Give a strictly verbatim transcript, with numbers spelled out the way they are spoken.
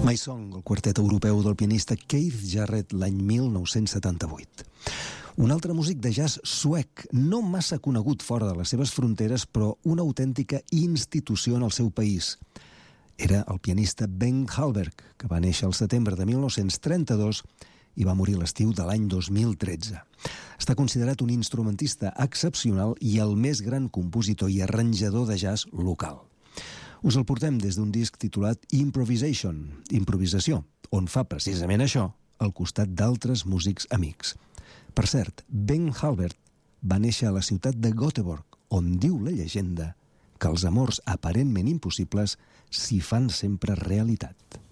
My Song, el quartet europeu del pianista Keith Jarrett l'any mil nou-cents setanta-vuit. Un altre músic de jazz suec, no massa conegut fora de les seves fronteres, però una autèntica institució en el seu país. Era el pianista Bengt Hallberg, que va néixer al setembre de mil nou-cents trenta-dos i va morir l'estiu de l'any dos mil tretze. Està considerat un instrumentista excepcional i el més gran compositor i arranjador de jazz local. Us el portem des d'un disc titulat Improvisation, improvisació, on fa precisament això al costat d'altres músics amics. Per cert, Bengt Hallberg va néixer a la ciutat de Göteborg, on diu la llegenda que els amors aparentment impossibles s'hi fan sempre realitat.